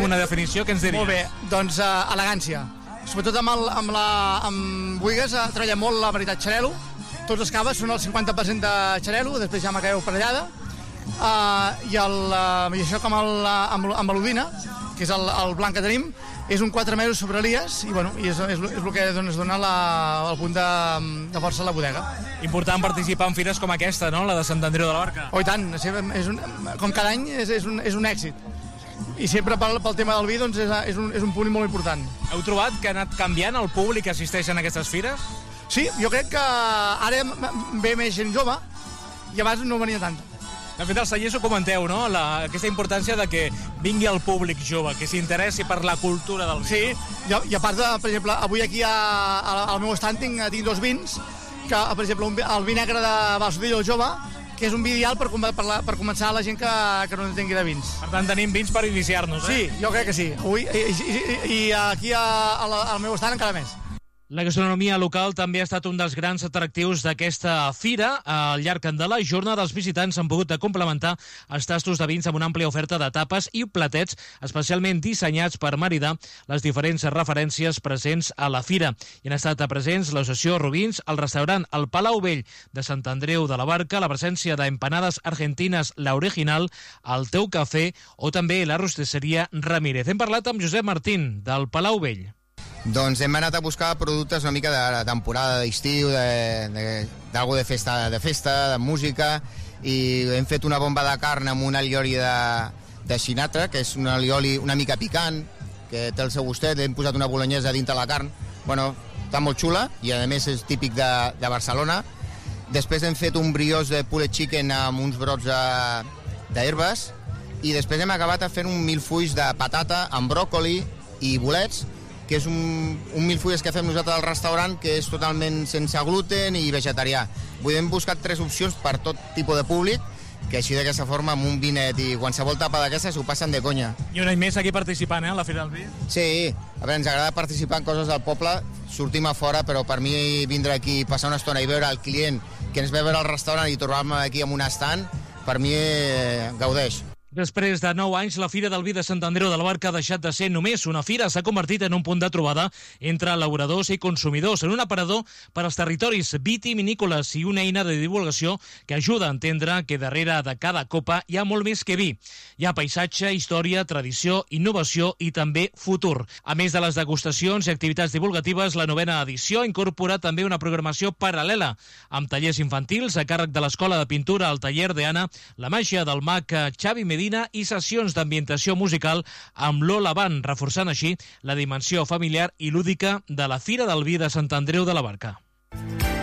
una definició, què ens diries? Molt bé, doncs elegància. Sobretot amb Buigas treballa molt la varietat xarel·lo. Tots els caves són el 50% de xarel·lo, després ja m'acabeu parellada. I això com amb l'Udina, que és el blanc que tenim, és un 4 mesos sobre Elias i és el que ens dona el punt de força a la bodega. Important participar en fires com aquesta, no? La de Sant Andreu de la Barca. Oh, i tant, com cada any és un èxit. I sempre pel tema del vi doncs és un punt molt important. Heu trobat que ha anat canviant el públic que assisteix en aquestes fires? Sí, jo crec que ara ve més gent jove i abans no venia tant. De fet, als cellers ho comenteu, no? Aquesta importància de que vingui el públic jove, que s'interessi per la cultura del vi. Sí, i a part, per exemple, avui aquí al meu stand tinc 2 vins, que, per exemple, el vi negre de Balsodillo el jove, que és un vi ideal per començar la gent que no entengui de vins. Per tant, tenim vins per iniciar-nos, Sí, jo crec que sí. Avui, i aquí al meu stand encara més. La gastronomia local també ha estat un dels grans atractius d'aquesta fira. Al llarg de la jornada, els visitants han pogut complementar els tastos de vins amb una àmplia oferta de tapes i platets especialment dissenyats per maridar les diferents referències presents a la fira. Hi han estat presents l'Associació Rubins, el restaurant El Palau Vell de Sant Andreu de la Barca, la presència d'empanades argentines La Original, el Teu Cafè o també la rosticeria Ramírez. Hem parlat amb Josep Martín, del Palau Vell. Doncs hem anat a buscar productes una mica de temporada d'estiu, d'algú de festa, de música, i hem fet una bomba de carn amb un allioli de Sinatra, que és un allioli una mica picant, que té el seu gustet, hem posat una bolonyesa dintre la carn, està molt xula, i a més és típic de Barcelona. Després hem fet un brioche de pulled chicken amb uns brots d'herbes, i després hem acabat fent un milfulls de patata amb bròcoli i bolets, que és un milfulles que fem nosaltres al restaurant, que és totalment sense gluten i vegetarià. Hem buscat 3 opcions per tot tipus de públic, que així d'aquesta forma, amb un vinet i qualsevol tapa d'aquestes, ho passen de conya. I un any més aquí participant, a la Fira del Vi? Sí, a veure, ens agrada participar en coses del poble, sortim a fora, però per mi vindre aquí, passar una estona i veure el client que ens ve a veure al restaurant i trobar-me aquí amb un stand, per mi gaudeix. Després de 9 anys, la Fira del Vi de Sant Andreu de la Barca ha deixat de ser només una fira, s'ha convertit en un punt de trobada entre elaboradors i consumidors, en un aparador per als territoris vitivinícoles i una eina de divulgació que ajuda a entendre que darrere de cada copa hi ha molt més que vi. Hi ha paisatge, història, tradició, innovació i també futur. A més de les degustacions i activitats divulgatives, la 9ª edició ha incorporat també una programació paral·lela, amb tallers infantils a càrrec de l'Escola de Pintura, el taller d'Anna, la màgia del mag Xavi Medina i sessions d'ambientació musical amb Lola Band, reforçant així la dimensió familiar i lúdica de la Fira del Vi de Sant Andreu de la Barca.